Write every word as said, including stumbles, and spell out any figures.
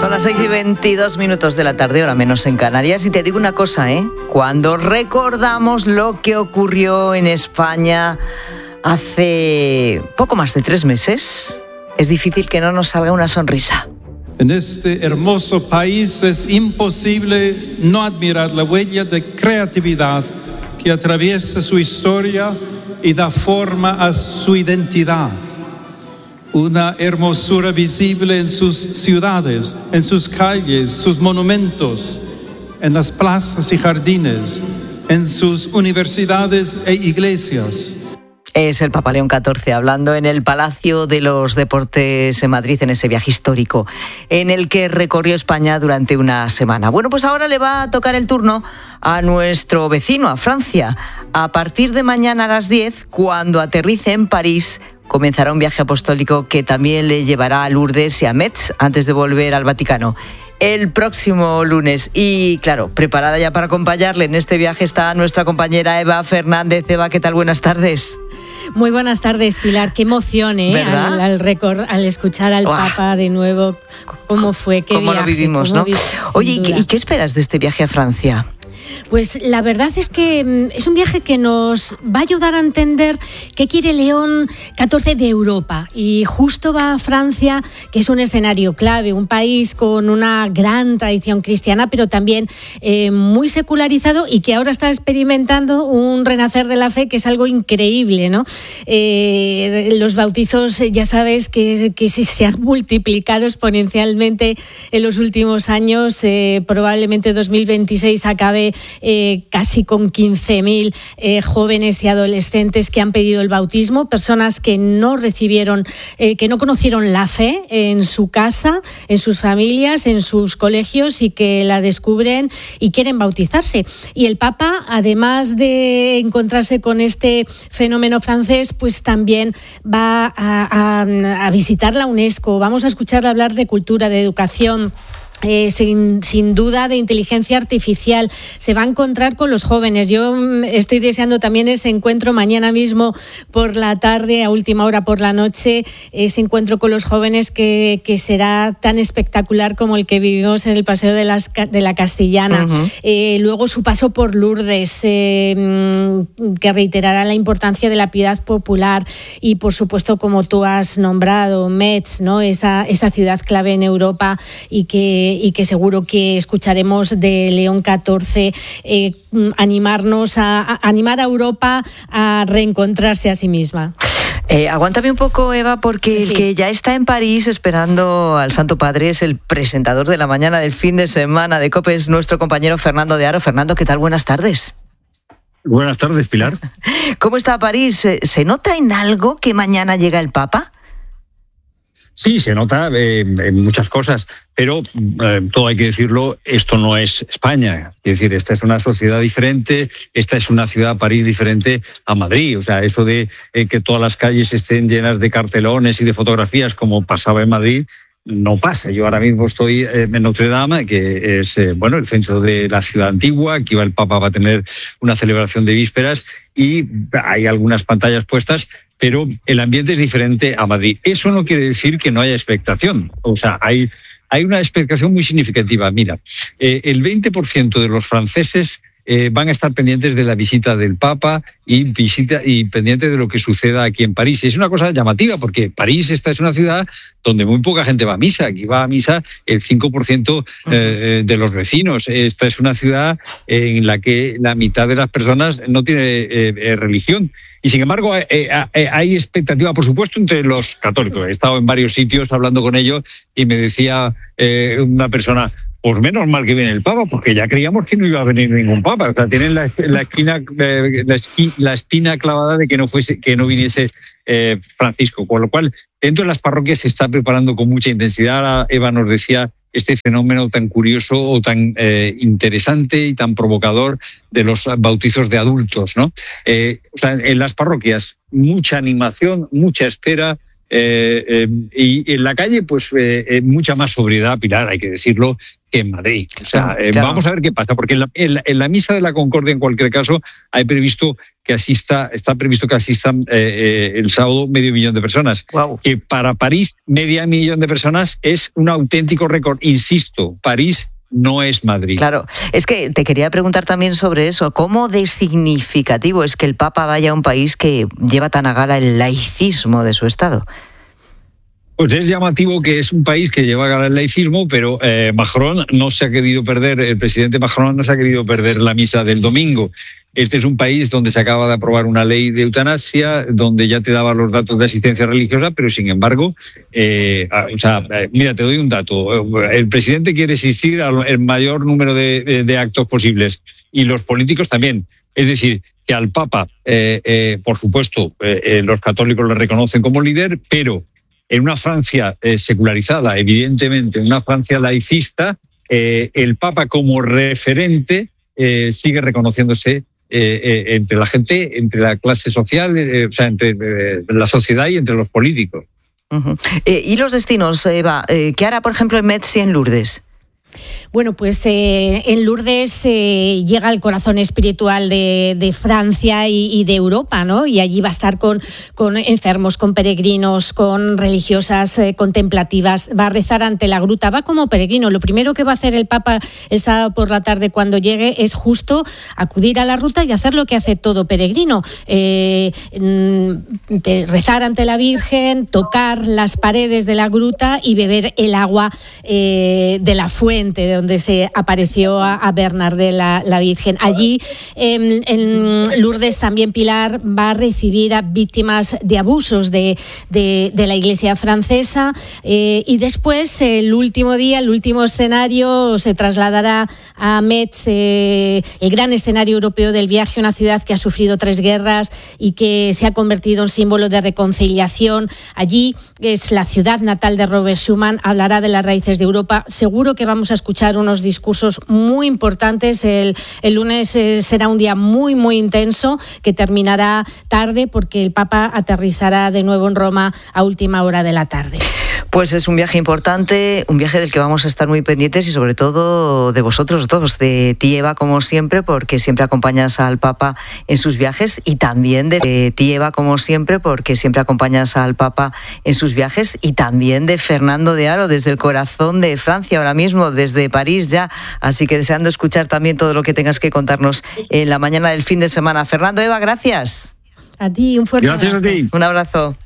Son las seis y veintidós minutos de la tarde, hora menos en Canarias. Y te digo una cosa, ¿eh? Cuando recordamos lo que ocurrió en España hace poco más de tres meses, es difícil que no nos salga una sonrisa. En este hermoso país es imposible no admirar la huella de creatividad que atraviesa su historia y da forma a su identidad. Una hermosura visible en sus ciudades, en sus calles, sus monumentos, en las plazas y jardines, en sus universidades e iglesias. Es el Papa León catorce hablando en el Palacio de los Deportes en Madrid, en ese viaje histórico en el que recorrió España durante una semana. Bueno, pues ahora le va a tocar el turno a nuestro vecino, a Francia. A partir de mañana a las diez, cuando aterrice en París, comenzará un viaje apostólico que también le llevará a Lourdes y a Metz antes de volver al Vaticano el próximo lunes. Y claro, preparada ya para acompañarle en este viaje está nuestra compañera Eva Fernández. Eva, ¿qué tal? Buenas tardes. Muy buenas tardes, Pilar. Qué emoción, ¿eh? Al, al, record, al escuchar al Uah. Papa de nuevo. ¿Cómo fue? ¿Qué ¿Cómo viaje? lo vivimos, ¿Cómo no? vi- Oye, ¿y qué, duda. ¿y qué esperas de este viaje a Francia? Pues la verdad es que es un viaje que nos va a ayudar a entender qué quiere León catorce de Europa. Y justo va a Francia, que es un escenario clave, un país con una gran tradición cristiana, pero también eh, muy secularizado y que ahora está experimentando un renacer de la fe que es algo increíble, ¿no? Eh, los bautizos, ya sabes, que, que se han multiplicado exponencialmente en los últimos años. Eh, probablemente dos mil veintiséis acabe Eh, casi con quince mil eh, jóvenes y adolescentes que han pedido el bautismo, personas que no recibieron, eh, que no conocieron la fe en su casa, en sus familias, en sus colegios y que la descubren y quieren bautizarse. Y el Papa, además de encontrarse con este fenómeno francés, pues también va a, a, a visitar la UNESCO. Vamos a escucharle hablar de cultura, de educación. Eh, sin, sin duda de inteligencia artificial. Se va a encontrar con los jóvenes. Yo estoy deseando también ese encuentro mañana mismo por la tarde, a última hora por la noche, ese encuentro con los jóvenes que, que será tan espectacular como el que vivimos en el Paseo de, las, de la Castellana. Uh-huh. Eh, luego su paso por Lourdes, eh, que reiterará la importancia de la piedad popular y, por supuesto, como tú has nombrado, Metz, ¿no? esa, esa ciudad clave en Europa y que y que seguro que escucharemos de León catorce, eh, animarnos a, a animar a Europa a reencontrarse a sí misma. Eh, aguántame un poco, Eva, porque sí. El que ya está en París esperando al Santo Padre es el presentador de la mañana del fin de semana de COPE, es nuestro compañero Fernando de Aro. Fernando, ¿qué tal? Buenas tardes. Buenas tardes, Pilar. ¿Cómo está París? ¿Se nota en algo que mañana llega el Papa? Sí, se nota eh, en muchas cosas, pero eh, todo hay que decirlo, esto no es España. Es decir, esta es una sociedad diferente, esta es una ciudad, París, diferente a Madrid. O sea, eso de eh, que todas las calles estén llenas de cartelones y de fotografías como pasaba en Madrid, no pasa. Yo ahora mismo estoy en Notre Dame, que es eh, bueno el centro de la ciudad antigua. Aquí va el Papa, va a tener una celebración de vísperas y hay algunas pantallas puestas, pero el ambiente es diferente a Madrid. Eso no quiere decir que no haya expectación. O sea, hay, hay una expectación muy significativa. Mira, eh, el veinte por ciento de los franceses Eh, van a estar pendientes de la visita del Papa y visita y pendientes de lo que suceda aquí en París. Y es una cosa llamativa porque París, esta es una ciudad donde muy poca gente va a misa. Aquí va a misa el cinco por ciento eh, de los vecinos. Esta es una ciudad en la que la mitad de las personas no tiene eh, eh, religión. Y sin embargo eh, eh, hay expectativa, por supuesto, entre los católicos. He estado en varios sitios hablando con ellos y me decía eh, una persona: pues menos mal que viene el Papa, porque ya creíamos que no iba a venir ningún Papa. O sea, tienen la, la, esquina, eh, la, esqui, la espina clavada de que no fuese, que no viniese eh, Francisco. Con lo cual, dentro de las parroquias se está preparando con mucha intensidad. Eva nos decía este fenómeno tan curioso o tan eh, interesante y tan provocador de los bautizos de adultos, ¿no? Eh, o sea, en las parroquias, mucha animación, mucha espera. Eh, eh, y en la calle, pues eh, eh, mucha más sobriedad, Pilar, hay que decirlo, que en Madrid. O sea, eh, claro. Vamos a ver qué pasa, porque en la, en, la, en la Misa de la Concordia, en cualquier caso, hay previsto que asista, está previsto que asistan eh, eh, el sábado medio millón de personas. Wow. Que para París, media millón de personas es un auténtico récord. Insisto, París no es Madrid. Claro, es que te quería preguntar también sobre eso. ¿Cómo de significativo es que el Papa vaya a un país que lleva tan a gala el laicismo de su Estado? Pues es llamativo que es un país que lleva a gala el laicismo, pero eh, Macron no se ha querido perder, el presidente Macron no se ha querido perder la misa del domingo. Este es un país donde se acaba de aprobar una ley de eutanasia, donde ya te daba los datos de asistencia religiosa, pero sin embargo, eh, o sea, mira, te doy un dato. El presidente quiere asistir al mayor número de, de, de actos posibles y los políticos también. Es decir, que al Papa, eh, eh, por supuesto, eh, eh, los católicos le reconocen como líder, pero en una Francia eh, secularizada, evidentemente, en una Francia laicista, eh, el Papa como referente eh, sigue reconociéndose eh, eh, entre la gente, entre la clase social, eh, o sea, entre eh, la sociedad y entre los políticos. Uh-huh. Eh, ¿Y los destinos, Eva? Eh, ¿Qué hará, por ejemplo, en Metz y en Lourdes? Bueno, pues eh, en Lourdes eh, llega el corazón espiritual de, de Francia y, y de Europa, ¿no? Y allí va a estar con, con enfermos, con peregrinos, con religiosas eh, contemplativas. Va a rezar ante la gruta, va como peregrino. Lo primero que va a hacer el Papa el sábado por la tarde cuando llegue es justo acudir a la ruta y hacer lo que hace todo peregrino. Eh, rezar ante la Virgen, tocar las paredes de la gruta y beber el agua eh, de la fuente de donde se apareció a, a Bernardé la, la Virgen. Allí en, en Lourdes también Pilar va a recibir a víctimas de abusos de, de, de la Iglesia francesa eh, y después el último día, el último escenario se trasladará a Metz, eh, el gran escenario europeo del viaje, una ciudad que ha sufrido tres guerras y que se ha convertido en símbolo de reconciliación. Allí es la ciudad natal de Robert Schuman, hablará de las raíces de Europa. Seguro que vamos a escuchar unos discursos muy importantes. El, el lunes eh, será un día muy, muy intenso que terminará tarde porque el Papa aterrizará de nuevo en Roma a última hora de la tarde. Pues es un viaje importante, un viaje del que vamos a estar muy pendientes y sobre todo de vosotros dos, de ti, Eva, como siempre, porque siempre acompañas al Papa en sus viajes, y también de, de ti, Eva, como siempre, porque siempre acompañas al Papa en sus viajes, y también de Fernando de Haro, desde el corazón de Francia, ahora mismo, desde París ya. Así que deseando escuchar también todo lo que tengas que contarnos en la mañana del fin de semana. Fernando, Eva, gracias. A ti, un fuerte Gracias abrazo. a ti. Un abrazo.